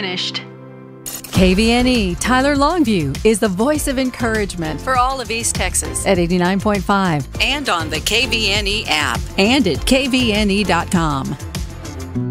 finished. KVNE Tyler Longview is the voice of encouragement For all of East Texas. at 89.5 And on the KVNE app. and at kvne.com.